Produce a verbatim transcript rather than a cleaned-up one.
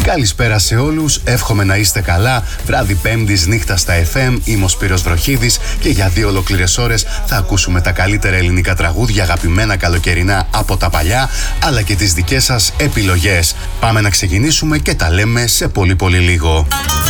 Καλησπέρα σε όλους, εύχομαι να είστε καλά. Βράδυ Πέμπτης, νύχτα στα εφ εμ, είμαι ο Σπύρος Βροχίδης και για δύο ολόκληρες ώρες θα ακούσουμε τα καλύτερα ελληνικά τραγούδια, αγαπημένα καλοκαιρινά από τα παλιά, αλλά και τις δικές σας επιλογές. Πάμε να ξεκινήσουμε και τα λέμε σε πολύ πολύ λίγο.